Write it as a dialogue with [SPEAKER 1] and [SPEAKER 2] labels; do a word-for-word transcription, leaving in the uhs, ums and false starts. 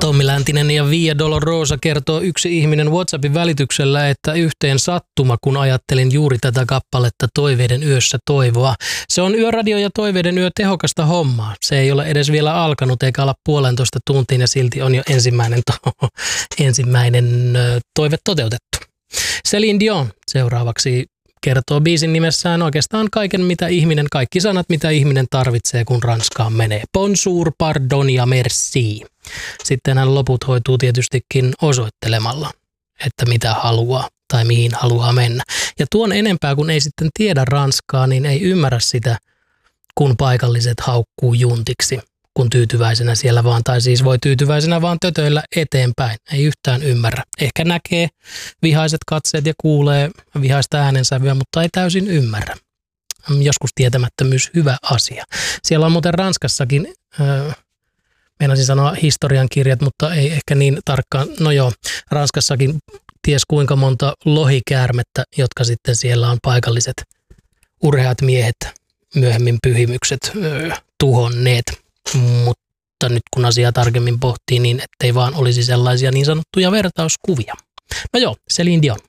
[SPEAKER 1] Tommi Läntinen ja Via Dolorosa kertoo yksi ihminen WhatsAppin välityksellä, että yhteen sattuma, kun ajattelin juuri tätä kappaletta Toiveiden yössä toivoa. Se on Yöradio ja Toiveiden yö tehokasta hommaa. Se ei ole edes vielä alkanut eikä ala puolentoista tuntiin ja silti on jo ensimmäinen, to- ensimmäinen toive toteutettu. Celine Dion seuraavaksi kertoo biisin nimessään oikeastaan kaiken, mitä ihminen, kaikki sanat, mitä ihminen tarvitsee, kun Ranskaan menee. Bonjour, pardon ja merci. Sitten hän loput hoituu tietystikin osoittelemalla, että mitä haluaa tai mihin haluaa mennä. Ja tuon enempää, kun ei sitten tiedä ranskaa, niin ei ymmärrä sitä, kun paikalliset haukkuu juntiksi, kun tyytyväisenä siellä vaan, tai siis voi tyytyväisenä vaan tötöillä eteenpäin. Ei yhtään ymmärrä. Ehkä näkee vihaiset katseet ja kuulee vihaista äänensävyä, mutta ei täysin ymmärrä. Joskus tietämättömyys hyvä asia. Siellä on muuten Ranskassakin, äh, meinasin sanoa historiankirjat, mutta ei ehkä niin tarkkaan. No joo, Ranskassakin ties kuinka monta lohikäärmettä, jotka sitten siellä on paikalliset urheat miehet, myöhemmin pyhimykset äh, tuhonneet. Mutta nyt kun asiaa tarkemmin pohtii, niin ettei vaan olisi sellaisia niin sanottuja vertauskuvia. No joo, Celine Dion.